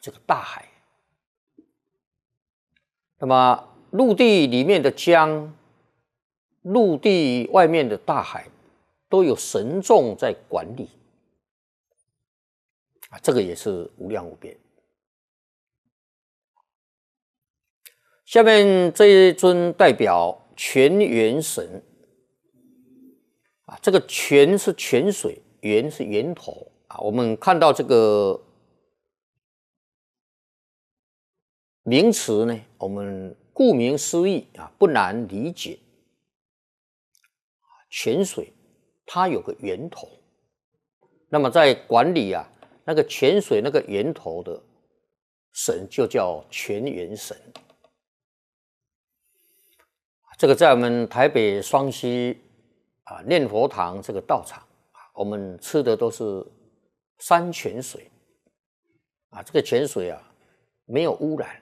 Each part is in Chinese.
这个大海。那么陆地里面的江，陆地外面的大海，都有神众在管理啊，这个也是无量无边。下面这一尊代表泉源神啊，这个泉是泉水，源是源头啊。我们看到这个名词呢，我们顾名思义啊，不难理解。泉水它有个源头，那么在管理啊，那个泉水那个源头的神就叫泉源神。这个在我们台北双溪啊念佛堂这个道场啊，我们吃的都是山泉水啊，这个泉水啊没有污染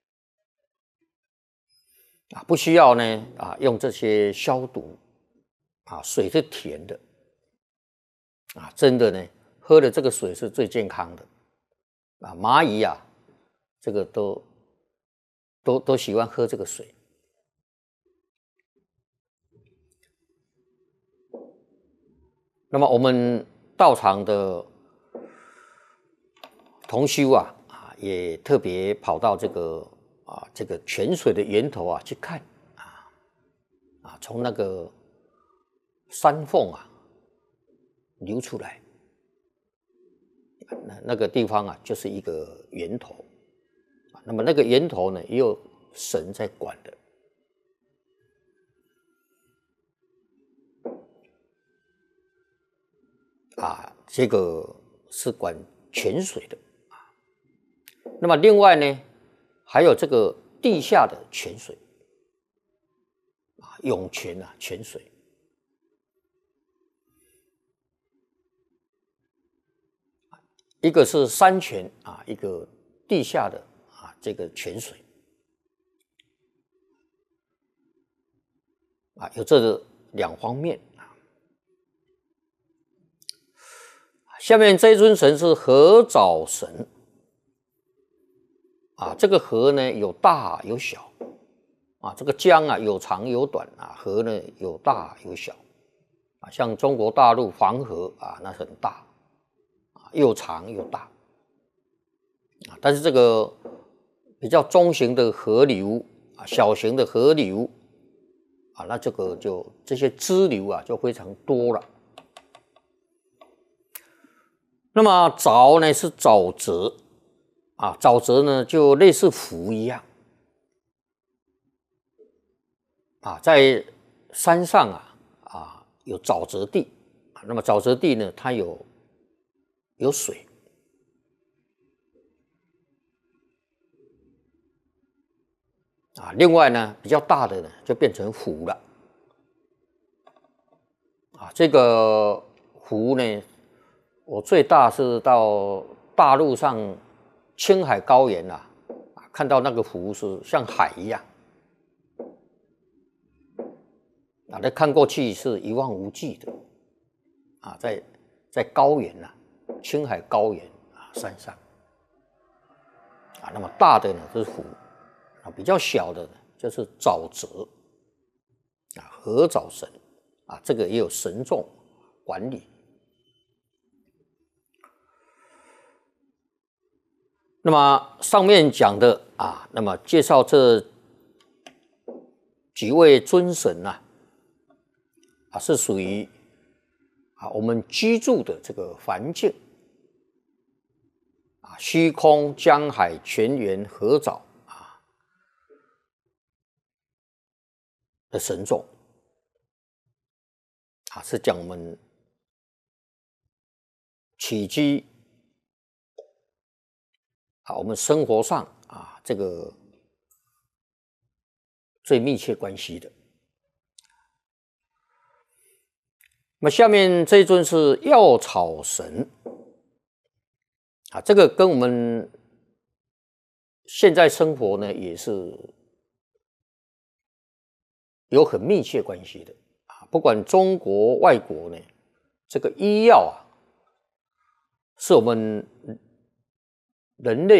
啊，不需要呢啊用这些消毒啊，水是甜的啊，真的呢喝的这个水是最健康的啊，蚂蚁啊这个都喜欢喝这个水。那么我们道场的同修啊，也特别跑到这个泉水的源头啊去看啊，从那个山缝啊流出来，那个地方啊就是一个源头，那么那个源头呢也有神在管的。啊，这个是管泉水的啊。那么另外呢，还有这个地下的泉水啊，涌泉啊，泉水。一个是山泉啊，一个地下的啊这个泉水啊，有这两方面。下面这一尊神是河沼神啊，这个河呢有大有小啊，这个江啊有长有短啊，河呢有大有小啊，像中国大陆黄河啊，那很大啊，又长又大啊，但是这个比较中型的河流啊，小型的河流啊，那这个就这些支流啊就非常多了。那么沼呢是沼泽啊，沼泽呢就类似湖一样啊，在山上啊有沼泽地啊，那么沼泽地呢它有水啊，另外呢比较大的呢就变成湖了啊，这个湖呢。我最大是到大陆上青海高原看到那个湖是像海一样啊，那看过去是一望无际的啊，在高原青海高原山上啊，那么大的呢是湖啊，比较小的呢就是沼泽啊，河沼神啊，这个也有神众管理。那么上面讲的那么介绍这几位尊神是属于我们居住的这个环境虚空、江海、泉源、河沼的神众是讲我们起居我们生活上这个最密切关系的。那么下面这一尊是药草神这个跟我们现在生活呢也是有很密切关系的不管中国外国呢，这个医药是我们人类